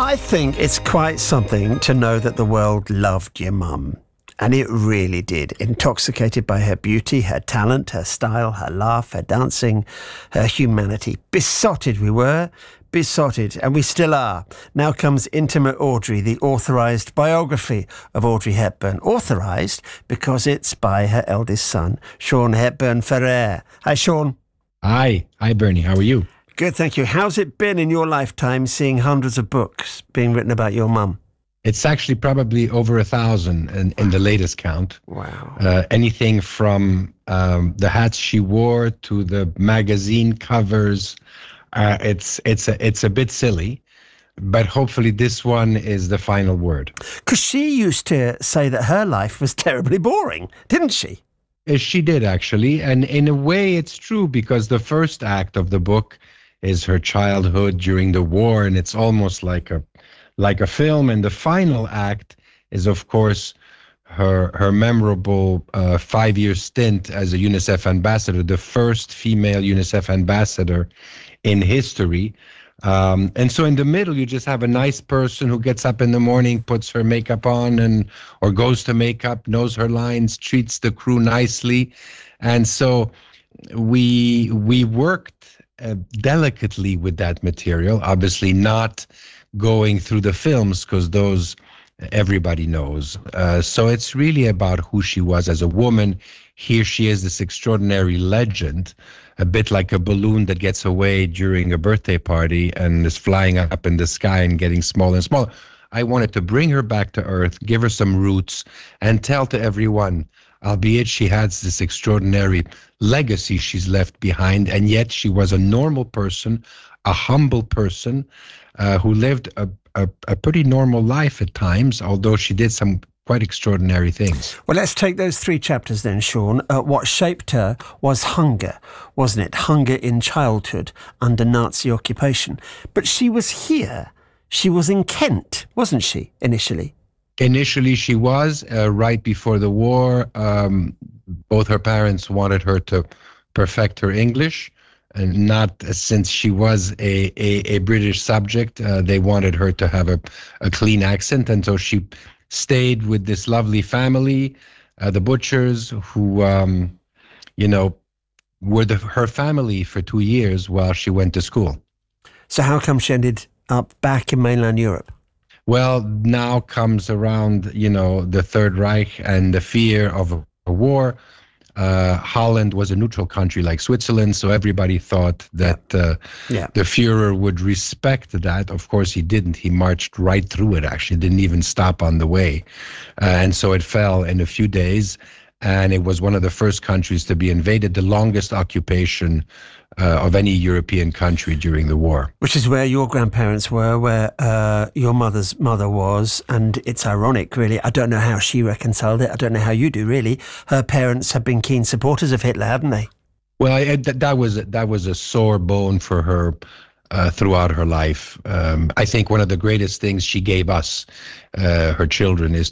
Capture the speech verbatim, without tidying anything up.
I think it's quite something to know that the world loved your mum. And it really did. Intoxicated by her beauty, her talent, her style, her laugh, her dancing, her humanity. Besotted we were, besotted, and we still are. Now comes Intimate Audrey, the authorised biography of Audrey Hepburn. Authorised because it's by her eldest son, Sean Hepburn Ferrer. Hi, Sean. Hi. Hi, Bernie. How are you? Good, thank you. How's it been in your lifetime seeing hundreds of books being written about your mum? It's actually probably over a thousand in, in the latest count. Wow. Uh, anything from um, the hats she wore to the magazine covers. Uh, it's it's a, it's a bit silly, but hopefully this one is the final word. Because she used to say that her life was terribly boring, didn't she? Uh, She did, actually. And in a way, it's true, because the first act of the book is her childhood during the war, and it's almost like a like a film. And the final act is, of course, her her memorable uh, five-year stint as a UNICEF ambassador, the first female UNICEF ambassador in history. Um, and so in the middle, you just have a nice person who gets up in the morning, puts her makeup on, and or goes to makeup, knows her lines, treats the crew nicely. And so we we worked uh, delicately with that material, obviously not going through the films, because those everybody knows. Uh, so it's really about who she was as a woman. Here she is, this extraordinary legend, a bit like a balloon that gets away during a birthday party and is flying up in the sky and getting smaller and smaller. I wanted to bring her back to earth, give her some roots, and tell to everyone, albeit she has this extraordinary legacy she's left behind, and yet she was a normal person, a humble person, uh, who lived a, a, a pretty normal life at times, although she did some quite extraordinary things. Well, let's take those three chapters then, Sean. Uh, what shaped her was hunger, wasn't it? Hunger in childhood under Nazi occupation. But she was here. She was in Kent, wasn't she, initially? Initially, she was, uh, right before the war. Um, both her parents wanted her to perfect her English, and not uh, since she was a, a, a British subject, uh, they wanted her to have a, a clean accent. And so she stayed with this lovely family, uh, the Butchers, who, um, you know, were the, her family for two years while she went to school. So how come she ended up back in mainland Europe? Well, now comes around, you know, the Third Reich and the fear of a war. Uh, Holland was a neutral country like Switzerland, so everybody thought that uh, Yeah. the Führer would respect that. Of course, he didn't. He marched right through it, actually, didn't even stop on the way. Uh, and so it fell in a few days, and it was one of the first countries to be invaded, the longest occupation uh, of any European country during the war. Which is where your grandparents were, where uh, your mother's mother was. And it's ironic, really. I don't know how she reconciled it. I don't know how you do, really. Her parents have been keen supporters of Hitler, haven't they? Well, it, that, that was that was a sore bone for her uh, throughout her life. Um, I think one of the greatest things she gave us, uh, her children, is